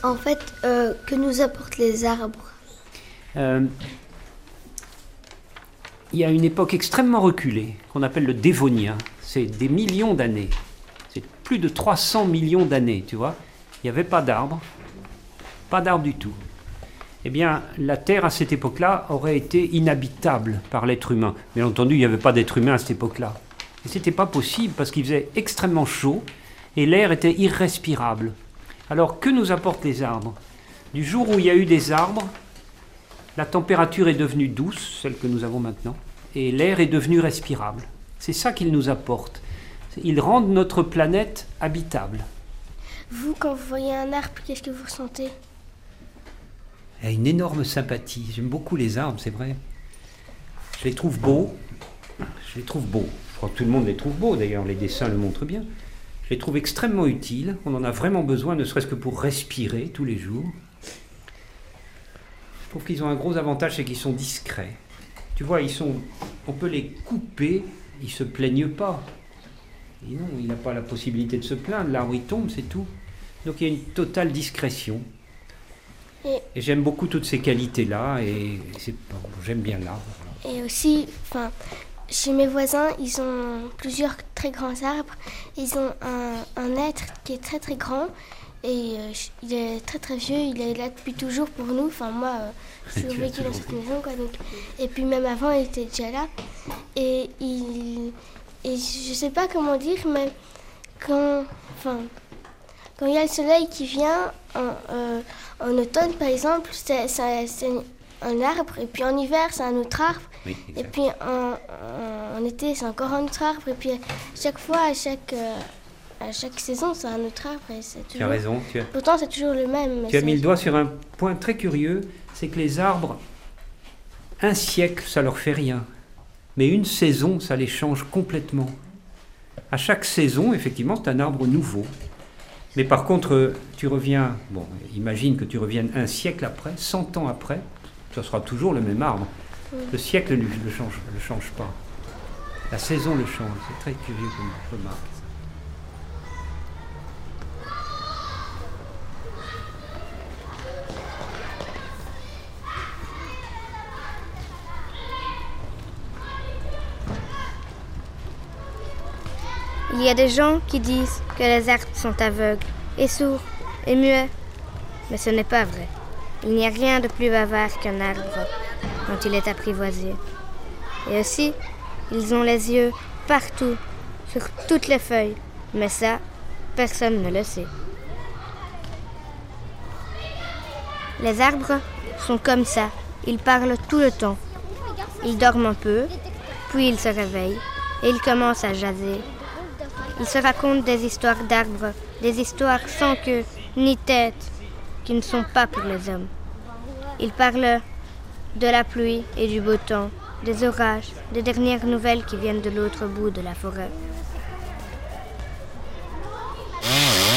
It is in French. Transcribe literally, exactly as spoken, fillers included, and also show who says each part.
Speaker 1: En fait, euh, que nous apportent les arbres?
Speaker 2: Euh, il y a une époque extrêmement reculée, qu'on appelle le Dévonien. C'est des millions d'années. C'est plus de trois cents millions d'années, tu vois. Il n'y avait pas d'arbres. Pas d'arbres du tout. Eh bien, la Terre, à cette époque-là, aurait été inhabitable par l'être humain. Bien entendu, il n'y avait pas d'être humain à cette époque-là. Et ce n'était pas possible parce qu'il faisait extrêmement chaud et l'air était irrespirable. Alors, que nous apportent les arbres? Du jour où il y a eu des arbres, la température est devenue douce, celle que nous avons maintenant, et l'air est devenu respirable. C'est ça qu'ils nous apportent. Ils rendent notre planète habitable.
Speaker 1: Vous, quand vous voyez un arbre, qu'est-ce que vous ressentez?
Speaker 2: Il y a une énorme sympathie. J'aime beaucoup les arbres, c'est vrai. Je les trouve beaux. Je les trouve beaux. Je crois que tout le monde les trouve beaux, d'ailleurs, les dessins le montrent bien. Je les trouve extrêmement utiles. On en a vraiment besoin, ne serait-ce que pour respirer tous les jours. Je trouve qu'ils ont un gros avantage, c'est qu'ils sont discrets. Tu vois, ils sont, on peut les couper, ils ne se plaignent pas. Et non, il n'a pas la possibilité de se plaindre. L'arbre, il tombe, c'est tout. Donc il y a une totale discrétion.
Speaker 1: Et,
Speaker 2: et j'aime beaucoup toutes ces qualités-là, et c'est, bon, j'aime bien l'arbre.
Speaker 1: Et aussi, enfin, chez mes voisins, ils ont plusieurs très grands arbres. Ils ont un, un être qui est très très grand, et euh, il est très très vieux, il est là depuis toujours pour nous. Enfin, moi, euh, je suis vécu dans cette maison, quoi. Donc, et puis même avant, il était déjà là. Et, il, et je sais pas comment dire, mais quand, enfin, quand il y a le soleil qui vient, en, euh, en automne par exemple, c'est, c'est, c'est un arbre, et puis en hiver, c'est un autre arbre.
Speaker 2: Oui,
Speaker 1: et puis en, en, en été, c'est encore un autre arbre. Et puis chaque fois, à chaque, euh, à chaque saison, c'est un autre arbre. Et c'est toujours...
Speaker 2: Tu as raison. Tu as...
Speaker 1: Pourtant, c'est toujours le même.
Speaker 2: Tu as mis le doigt sur un point très curieux, c'est que les arbres, un siècle, ça leur fait rien. Mais une saison, ça les change complètement. À chaque saison, effectivement, c'est un arbre nouveau. Mais par contre, tu reviens, bon, imagine que tu reviennes un siècle après, cent ans après, ça sera toujours le même arbre. Oui. Le siècle ne le change, le change pas. La saison le change. C'est très curieux comme remarque.
Speaker 3: Il y a des gens qui disent que les arbres sont aveugles et sourds et muets. Mais ce n'est pas vrai. Il n'y a rien de plus bavard qu'un arbre quand il est apprivoisé. Et aussi, ils ont les yeux partout, sur toutes les feuilles. Mais ça, personne ne le sait. Les arbres sont comme ça. Ils parlent tout le temps. Ils dorment un peu, puis ils se réveillent et ils commencent à jaser. Ils se racontent des histoires d'arbres, des histoires sans queue ni tête, qui ne sont pas pour les hommes. Ils parlent de la pluie et du beau temps, des orages, des dernières nouvelles qui viennent de l'autre bout de la forêt.